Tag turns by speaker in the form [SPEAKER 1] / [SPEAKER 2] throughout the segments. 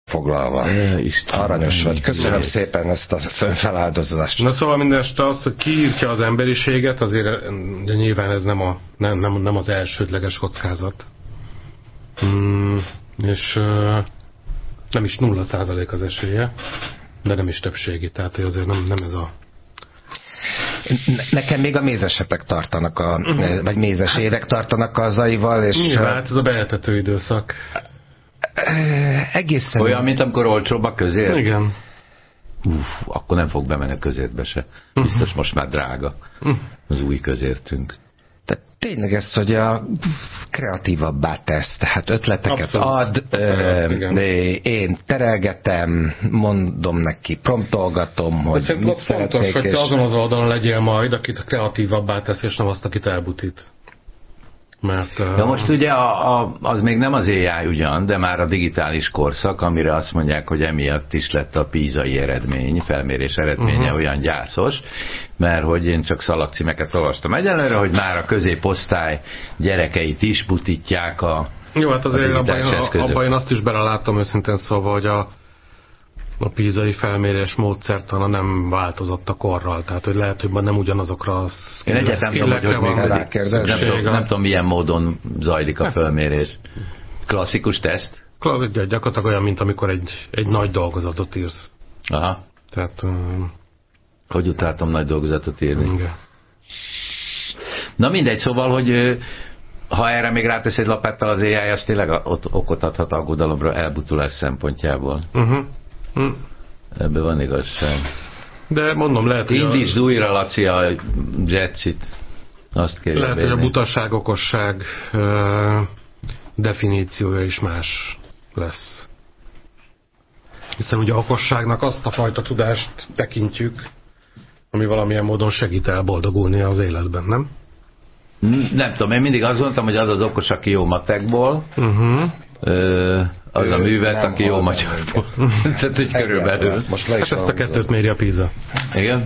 [SPEAKER 1] foglalva. Aranyos vagy. Köszönöm szépen ezt a feláldozást.
[SPEAKER 2] Na szóval mindenesetre azt, hogy kiírtja az emberiséget, azért de nyilván ez nem az elsődleges kockázat. És nem is 0% az esélye, de nem is többségi, tehát azért nem ez a...
[SPEAKER 1] Nekem még a mézesepek tartanak, vagy mézes évek tartanak a zaival, és...
[SPEAKER 2] Nyilván, hát ez a beeltető időszak.
[SPEAKER 1] Egészen...
[SPEAKER 3] Olyan, mint amikor olcsóbb a közért?
[SPEAKER 2] Igen.
[SPEAKER 3] Akkor nem fog bemenni a közértbe se. Biztos most már drága az új közértünk.
[SPEAKER 1] Tehát tényleg ez, hogy a kreatívabbá tesz, tehát ötleteket ad, én terelgetem, mondom neki, promptolgatom, hogy mit szeretnék.
[SPEAKER 2] Fontos, hogy te azon az oldalon legyél majd, akit kreatívabbá tesz, és nem azt, akit elbutít. Mert,
[SPEAKER 3] ja, most ugye az még nem az AI ugyan, de már a digitális korszak, amire azt mondják, hogy emiatt is lett a pízai eredmény, felmérés eredménye olyan gyászos, mert hogy én csak szalagcímeket olvastam egyelőre, hogy már a középosztály gyerekeit is butítják a
[SPEAKER 2] jó, hát azért
[SPEAKER 3] abban
[SPEAKER 2] én azt is beleláttam őszintén szóval, hogy a pízai felmérés módszertana nem változott a korral, tehát hogy lehet, hogy nem ugyanazokra a
[SPEAKER 3] skillekre van nem tudom, milyen módon zajlik a felmérés. Klasszikus teszt?
[SPEAKER 2] Gyakorlatilag olyan, mint amikor egy nagy dolgozatot írsz.
[SPEAKER 3] Aha.
[SPEAKER 2] Tehát...
[SPEAKER 3] hogy utáltam nagy dolgozatot írni.
[SPEAKER 2] Igen.
[SPEAKER 3] Na mindegy, szóval, hogy ha erre még rátesz egy lapáttal az AI, az tényleg okot adhat aggodalomra elbutulás szempontjából. Ebben van igazság.
[SPEAKER 2] De mondom, lehet, hogy...
[SPEAKER 3] Indítsd újra, Laci, a Jetsit. Azt kérjük.
[SPEAKER 2] Lehet, hogy a butaság, okosság definíciója is más lesz. Hiszen ugye a okosságnak azt a fajta tudást tekintjük, ami valamilyen módon segít elboldogulni az életben, nem?
[SPEAKER 3] Nem tudom, én mindig azt mondtam, hogy az az okos, aki jó matekból, az a művelt, aki jó magyarból. Tehát, hogy körülbelül.
[SPEAKER 2] Most hát ezt a kettőt méri a PISA.
[SPEAKER 3] Igen?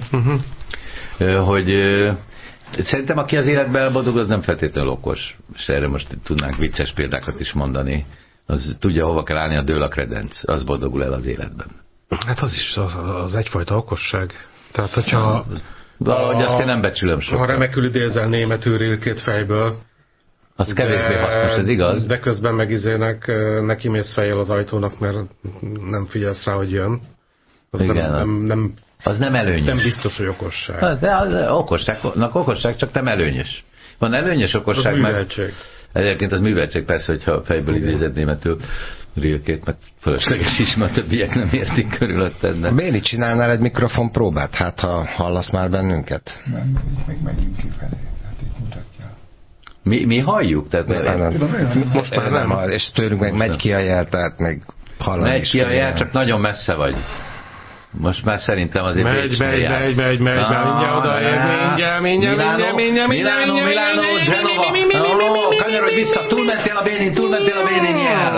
[SPEAKER 3] Hogy szerintem, aki az életben elboldogul, az nem feltétlenül okos. És erre most tudnánk vicces példákat is mondani. Az tudja, hova kell állni a dől a kredenc. Az boldogul el az életben.
[SPEAKER 2] Hát az is az egyfajta okosság. Tehát, hogyha...
[SPEAKER 3] Valahogy azt én nem becsülöm sokkal.
[SPEAKER 2] Ha remekül idézel németül Rilkét fejből,
[SPEAKER 3] az kevésbé hasznos, ez igaz?
[SPEAKER 2] De közben meg neki mész fejjel az ajtónak, mert nem figyelsz rá, hogy jön. Az
[SPEAKER 3] igen, az nem előnyös.
[SPEAKER 2] Nem biztos, hogy okosság.
[SPEAKER 3] De az okosság, csak nem előnyös. Van előnyös okosság,
[SPEAKER 2] az műveltség.
[SPEAKER 3] Egyébként az műveltség, persze, hogyha fejből idézed németül Rilkét, meg fölösleges is, mert többiek nem értik körülötted.
[SPEAKER 1] Béli, csinálnál egy mikrofon próbát? Hát, ha hallasz már bennünket?
[SPEAKER 4] Nem, még megyünk kifelé, hát itt mutatja.
[SPEAKER 3] Mi halljuk? Tehát
[SPEAKER 1] most már nem hall, és tőlünk meg megy ki a jel, tehát még hallani
[SPEAKER 3] megy ki a jel, csak nagyon messze vagy. Most már szerintem azért
[SPEAKER 2] megy, mindjárt odaér, mindjárt,
[SPEAKER 3] Milánó, Genova, kanyarodj vissza, túlmentél a Bénin, jel,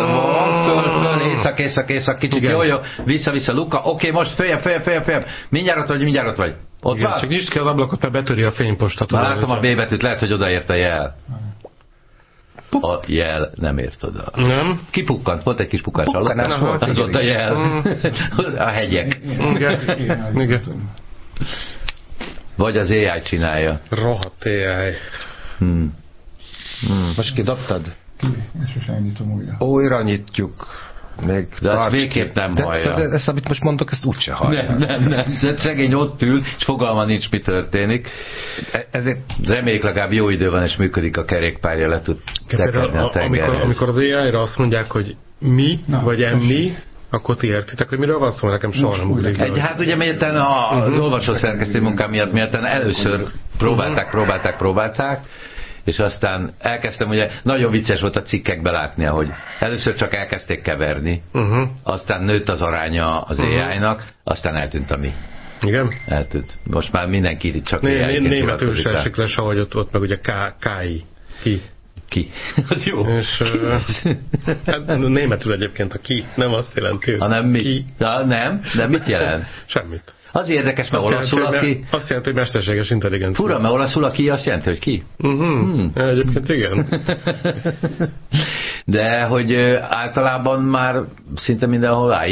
[SPEAKER 3] föl, észak, kicsit, jó, vissza, Luka, oké, most följebb, mindjárt ott vagy. Ott van?
[SPEAKER 2] Csak nyisd ki az ablakot, mert betöri a fénypostat.
[SPEAKER 3] Már látom a B betűt, lehet, hogy odaért a jel. A jel nem ért oda.
[SPEAKER 2] Nem?
[SPEAKER 3] Kipukkant, volt egy kis pukkás alatt. Az ott a jel. A hegyek.
[SPEAKER 2] Igen.
[SPEAKER 3] Vagy az AI csinálja.
[SPEAKER 2] Rohadt AI.
[SPEAKER 1] Most kidobtad?
[SPEAKER 4] És sosem nyitom újra.
[SPEAKER 1] Újra nyitjuk. Még
[SPEAKER 3] de azt végképp nem hallja.
[SPEAKER 1] De ezt, amit most mondok, ezt úgyse hallja.
[SPEAKER 3] Nem. De szegény ott ül, és fogalma nincs, mi történik. Ezért reméljük, legalább jó idő van, és működik a kerékpárja, le tud tekerni a tengerhez.
[SPEAKER 2] Amikor az AI-ra azt mondják, hogy mi, vagy emmi, akkor ti értitek, hogy miről van szó, nekem soha nem ugrik.
[SPEAKER 3] Hát ugye miután az olvasószerkesztő munkám miatt először próbálták, és aztán elkezdtem, ugye nagyon vicces volt a cikkekbe látni, hogy először csak elkezdték keverni, aztán nőtt az aránya az AI-nak, aztán eltűnt a mi.
[SPEAKER 2] Igen?
[SPEAKER 3] Eltűnt. Most már mindenki csak AI-ként
[SPEAKER 2] németül se esik le, ahogy ott meg ugye KI.
[SPEAKER 3] Ki. Az jó.
[SPEAKER 2] És hát németül egyébként a ki nem azt jelenti, hogy
[SPEAKER 3] hanem mi? Ki. Nem, de mit jelent?
[SPEAKER 2] Semmit.
[SPEAKER 3] Az érdekes, mert olaszul aki...
[SPEAKER 2] Azt jelenti, hogy mesterséges intelligencia.
[SPEAKER 3] Fura, mert olaszul aki azt jelenti, hogy ki.
[SPEAKER 2] Egyébként igen.
[SPEAKER 3] De hogy általában már szinte mindenhol